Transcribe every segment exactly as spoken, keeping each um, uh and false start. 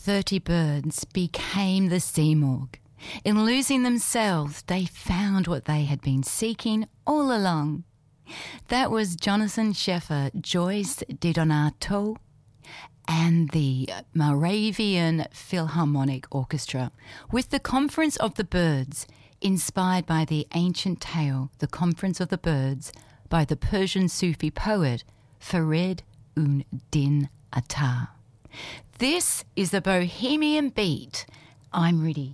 thirty birds became the Sea Morgue. In losing themselves, they found what they had been seeking all along. That was Jonathan Scheffer, Joyce DiDonato, and the Moravian Philharmonic Orchestra, with the Conference of the Birds, inspired by the ancient tale, The Conference of the Birds, by the Persian Sufi poet Farid un Din Attar. This is the Bohemian Beat. I'm ready.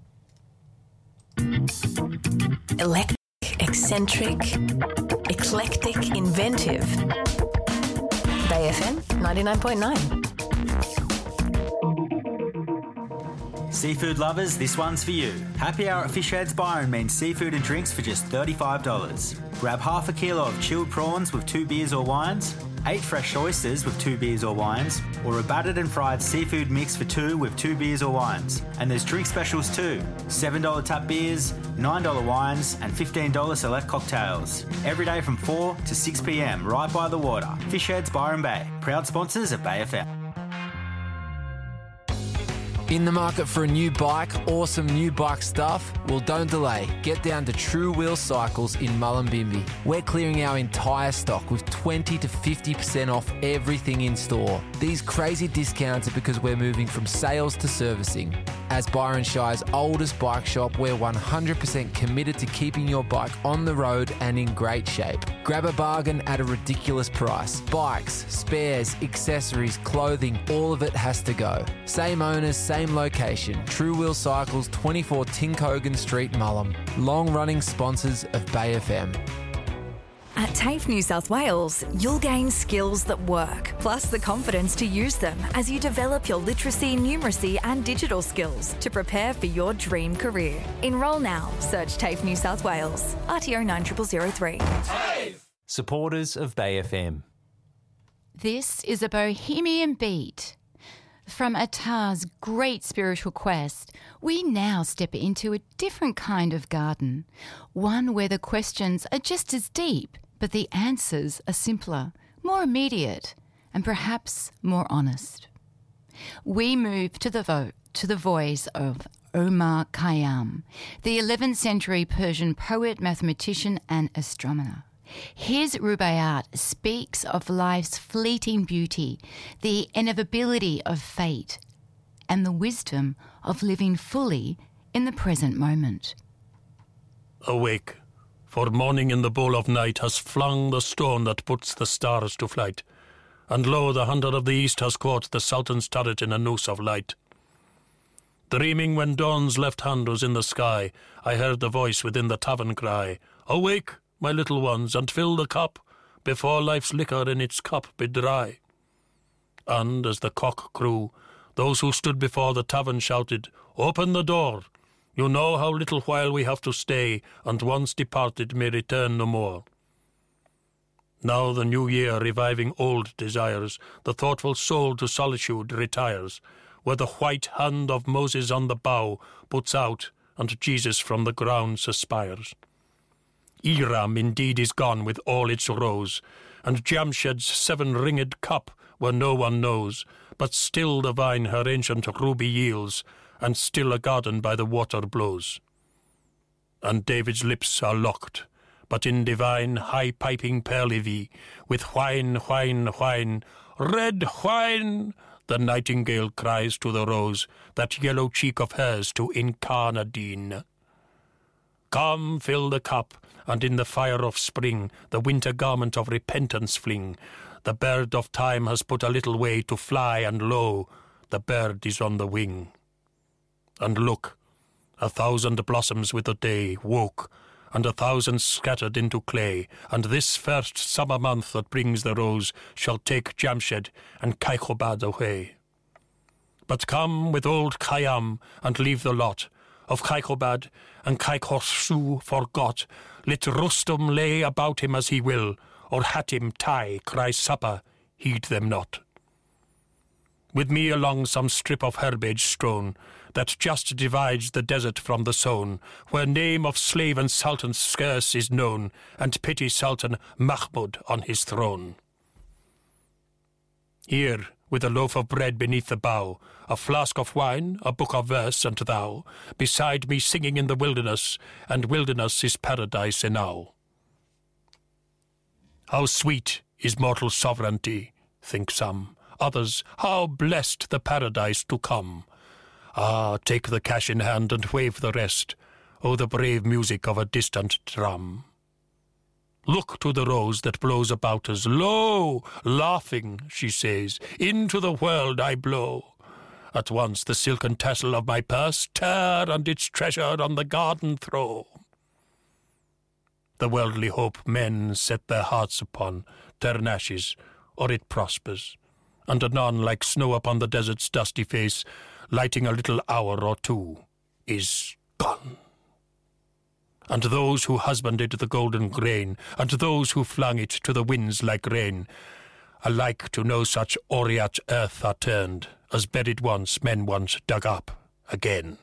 Electric, eccentric, eclectic, inventive. Bay F M ninety-nine point nine. Seafood lovers, this one's for you. Happy hour at Fish Heads Byron means seafood and drinks for just thirty-five dollars. Grab half a kilo of chilled prawns with two beers or wines, eight fresh oysters with two beers or wines, or a battered and fried seafood mix for two with two beers or wines. And there's drink specials too. seven dollars tap beers, nine dollars wines, and fifteen dollars select cocktails. Every day from four to six p m, right by the water. Fish Heads Byron Bay, proud sponsors of Bay F M. In the market for a new bike or some new bike stuff? Well, don't delay. Get down to True Wheel Cycles in Mullumbimby. We're clearing our entire stock with twenty to fifty percent off everything in store. These crazy discounts are because we're moving from sales to servicing. As Byron Shire's oldest bike shop, we're one hundred percent committed to keeping your bike on the road and in great shape. Grab a bargain at a ridiculous price. Bikes, spares, accessories, clothing, all of it has to go. Same owners, same location. True Wheel Cycles, twenty-four Tinkogan Street, Mullum. Long-running sponsors of Bay F M. At TAFE New South Wales, you'll gain skills that work, plus the confidence to use them as you develop your literacy, numeracy and digital skills to prepare for your dream career. Enrol now. Search TAFE New South Wales. R T O nine zero zero zero three. TAFE! Supporters of Bay F M. This is a Bohemian Beat. From Attar's great spiritual quest, we now step into a different kind of garden, one where the questions are just as deep, but the answers are simpler, more immediate, and perhaps more honest. We move to the vo- to the voice of Omar Khayyam, the eleventh century Persian poet, mathematician, and astronomer. His Rubaiyat speaks of life's fleeting beauty, the inevitability of fate, and the wisdom of living fully in the present moment. Awake, for morning in the bowl of night has flung the stone that puts the stars to flight, and lo, the hunter of the east has caught the Sultan's turret in a noose of light. Dreaming when dawn's left hand was in the sky, I heard the voice within the tavern cry, Awake, my little ones, and fill the cup, before life's liquor in its cup be dry. And as the cock crew, those who stood before the tavern shouted, Open the door! You know how little while we have to stay, and once departed may return no more. Now the new year reviving old desires, the thoughtful soul to solitude retires, where the white hand of Moses on the bough puts out, and Jesus from the ground suspires. Iram indeed is gone with all its rose, and Jamshed's seven-ringed cup where no one knows, but still the vine her ancient ruby yields, and still a garden by the water blows. And David's lips are locked, but in divine high-piping perlivy, with whine, whine, whine, red whine, the nightingale cries to the rose, that yellow cheek of hers to Incarnadine. Come, fill the cup, and in the fire of spring the winter garment of repentance fling. The bird of time has put a little way to fly, and lo, the bird is on the wing. And look, a thousand blossoms with the day woke, and a thousand scattered into clay, and this first summer month that brings the rose shall take Jamshed and Kaikhobad away. But come with old Khayyam and leave the lot of Kaikhobad and Kaikhorsu forgot. Let Rustum lay about him as he will, or Hatim Tai cry supper, heed them not. With me along some strip of herbage strown, that just divides the desert from the sown, where name of slave and sultan scarce is known, and pity Sultan Mahmud on his throne. Here, with a loaf of bread beneath the bough, a flask of wine, a book of verse, and thou, beside me singing in the wilderness, and wilderness is paradise enow. How sweet is mortal sovereignty, think some. Others, how blessed the paradise to come. Ah, take the cash in hand and wave the rest. Oh, the brave music of a distant drum. Look to the rose that blows about us. Lo, laughing, she says, into the world I blow. At once the silken tassel of my purse tear, and its treasure on the garden throw. The worldly hope men set their hearts upon turn ashes, or it prospers, and anon, like snow upon the desert's dusty face, lighting a little hour or two, is gone. And those who husbanded the golden grain, and those who flung it to the winds like rain, alike to no such aureate earth are turned, as buried once men once dug up again.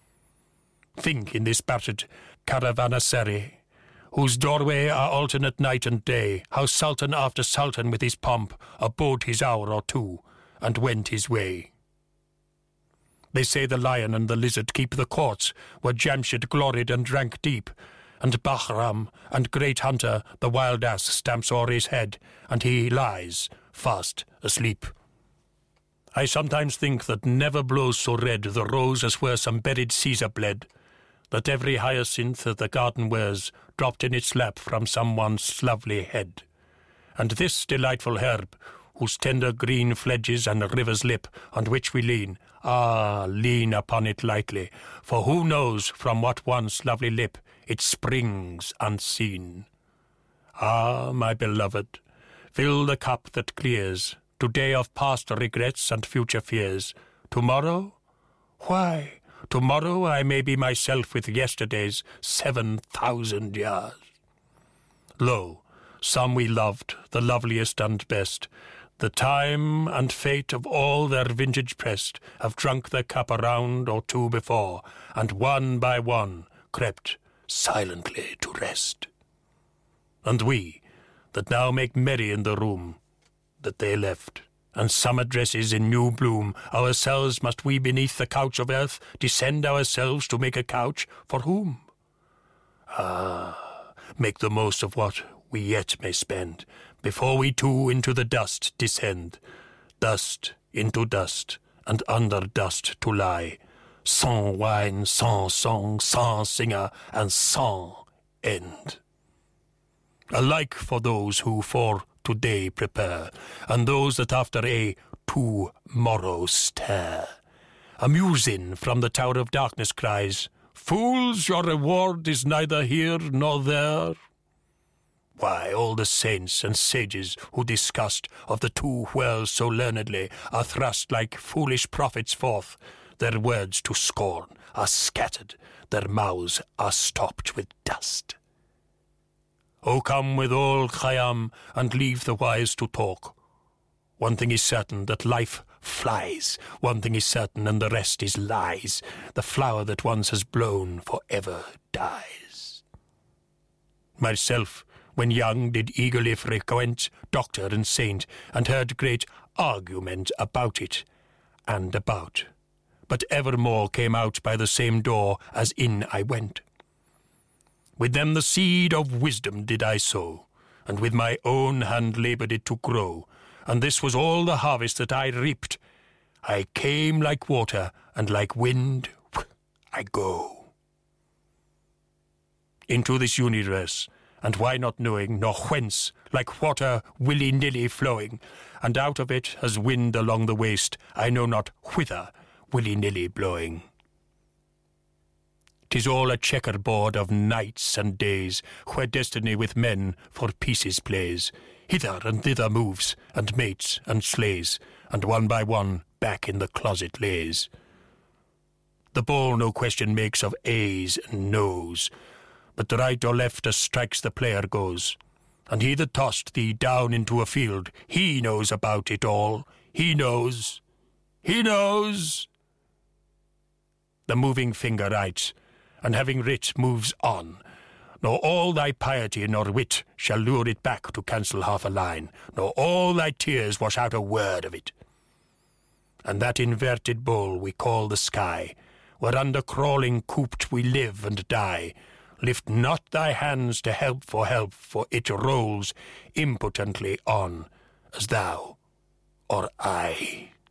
Think in this battered caravanserai, whose doorway are alternate night and day, how sultan after sultan with his pomp abode his hour or two, and went his way. They say the lion and the lizard keep the courts where Jamshid gloried and drank deep, and Bahram and great hunter the wild ass stamps o'er his head, and he lies fast asleep. I sometimes think that never blows so red the rose as where some buried Caesar bled, that every hyacinth the garden wears dropped in its lap from some once lovely head. And this delightful herb, whose tender green fledges and river's lip, on which we lean, ah, lean upon it lightly, for who knows from what once lovely lip it springs unseen. Ah, my beloved, fill the cup that clears, today of past regrets and future fears. Tomorrow? Why, tomorrow I may be myself with yesterday's seven thousand years. Lo, some we loved, the loveliest and best, the time and fate of all their vintage pressed, have drunk their cup a round or two before, and one by one crept silently to rest. And we, that now make merry in the room that they left, and summer dresses in new bloom, ourselves must we beneath the couch of earth descend ourselves to make a couch for whom? Ah, make the most of what we yet may spend, before we too into the dust descend, dust into dust, and under dust to lie, sans wine, sans song, sans singer, and sans end. Alike for those who for today prepare, and those that after a to-morrow stare. A muezzin from the tower of darkness cries, "Fools, your reward is neither here nor there." Why, all the saints and sages who discussed of the two worlds so learnedly are thrust like foolish prophets forth, their words to scorn are scattered, their mouths are stopped with dust. O come with all Khayyam and leave the wise to talk. One thing is certain, that life flies. One thing is certain, and the rest is lies. The flower that once has blown forever dies. Myself, when young, did eagerly frequent doctor and saint, and heard great argument about it and about. But evermore came out by the same door as in I went. With them the seed of wisdom did I sow, and with my own hand laboured it to grow, and this was all the harvest that I reaped. I came like water, and like wind I go. Into this universe, and why not knowing, nor whence, like water willy-nilly flowing, and out of it as wind along the waste, I know not whither willy-nilly blowing. 'Tis all a checkerboard of nights and days, where destiny with men for pieces plays, hither and thither moves, and mates and slays, and one by one back in the closet lays. The ball no question makes of ayes and noes, but right or left as strikes the player goes, and he that tossed thee down into a field, he knows about it all, he knows, he knows. The moving finger writes, and having writ moves on, Nor all thy piety nor wit shall lure it back to cancel half a line, nor all thy tears wash out a word of it. And that inverted bowl we call the sky, where under crawling cooped we live and die, lift not thy hands to help for help, for it rolls impotently on, as thou or I.